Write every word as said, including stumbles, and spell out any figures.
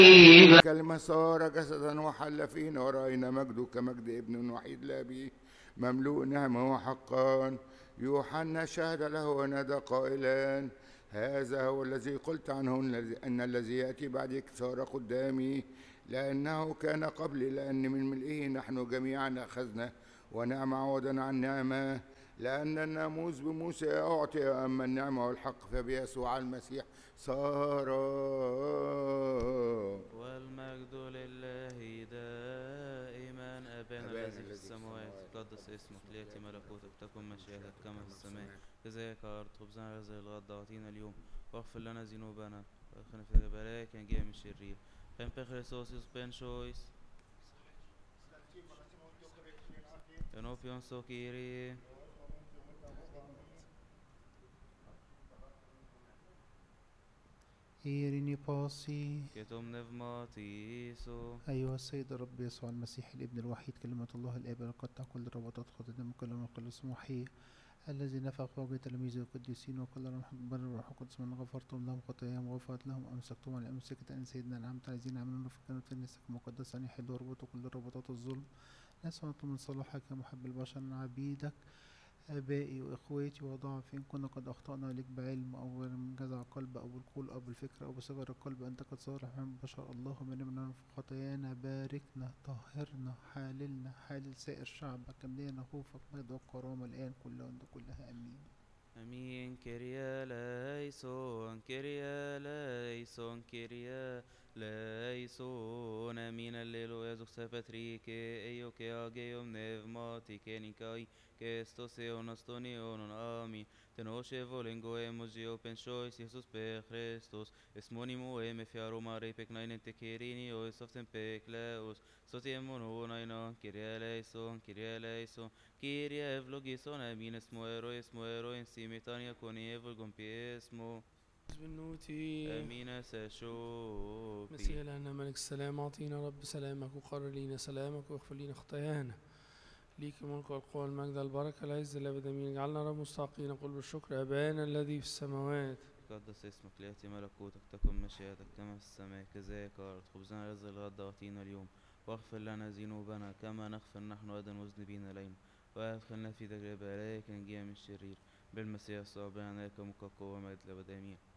كلمة صار جسدا وحل فينا ورأينا مجده كمجد ابن وحيد لأبيه مملوء نعمة وحقا. يوحنا شهد له ونادى قائلا هذا هو الذي قلت عنه أن الذي يأتي بعدك صار قدامي لأنه كان قبلي، لأن من ملئه نحن جميعا أخذنا ونعمة عوضا عن نعمة، لأن الناموس بموسى أعطي، أما النعمة والحق فبيسوع المسيح صار. والمجد لله دائما. أبانا الذي في السماوات قدس اسمك، ليأتي ملكوتك، تكن مشيئتك كما في السماء كذلك على الأرض. خبزنا هذا الغد أعطينا اليوم، واغفر لنا ذنوبنا وادخلنا في البلاء كان جاي من الشرير. خيمة خريستوس بن شويس ينوبيون سوكيري إيريني باسي. كتم نفماتيسو. أيها السيد الرب يسوع المسيح الابن الوحيد كلمة الله الآب القطع كل ربطات خطايانا من كل مقدس محيي، الذي نفخ في وجه تلاميذه القديسين وكل روح بر الروح القدس من غفرتم لهم خطاياهم وغفرت لهم أمسكتم على أمسكة أن سيدنا نعمت الذين عملون فكانوا في النسك مقدسا أن يحلوا ربطوا كل ربطات الظلم. نسمعت من صلاحك يا محب البشر عبيدك آبائي وإخواتي وضعفي إن كنا قد أخطأنا لك بعلم أو من جزع قلب أو بالقول أو بالفكر أو بصغر القلب، أنت قد صالح من البشر. اللهم إننا في خطايانا باركنا طهرنا حاللنا حالل سائر شعبك، املينا خوفك مجد والكرامة الآن كلها وعند كلها آمين. Amin. Kyrie eleison, Kyrie eleison, Kyrie eleison. Amin. Alleluia. Zuxta Patrike, Eo che ageum nevmati, Kenicai, che stoseon astonion. Amin. Tenosce volengo emosio pensois, Jesus per Christus. Esmonimo em fiaro mare pecnain te Kyrini, o softem pecleus. Sotiemon unaina, Kyrie eleison, Kyrie eleison. Kyrie eυλογήσον εμήν εσμο ero εσμο ero εν συμμετάνια κονή ευλογον πιέσμο بنوتي εμήν εσεσόπι. مسيح لنا ملك السلام، أعطينا رب سلامك وقرر لينا سلامك واغفر لينا خطايانا. ليك الملك والقوة والمجد والبركة العز الأبد آمين. اجعلنا رب مستحقين نقول بالشكر أبانا الذي في السماوات. قدس اسمك، ليأتي ملكوتك، تكن مشيئتك كما في السماء كذلك على الأرض. خبزنا الذي الغد أعطينا اليوم، واغفر لنا ذنوبنا كما نغفر نحن أيضا مذنبين إلينا، ولا تدخلنا في تجربة لكن نجينا من الشرير، بالمسيح يسوع ربنا لك ملك والقوة والمجد الأبد آمين.